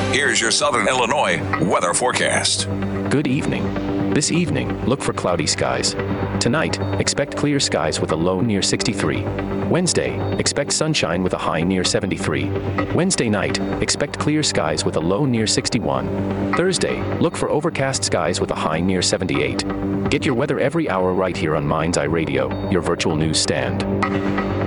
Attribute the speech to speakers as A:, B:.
A: Here's your Southern Illinois weather forecast.
B: Good evening. This evening, look for cloudy skies. Tonight, expect clear skies with a low near 63. Wednesday, expect sunshine with a high near 73. Wednesday night, expect clear skies with a low near 61. Thursday, look for overcast skies with a high near 78. Get your weather every hour right here on Mind's Eye Radio, your virtual news stand.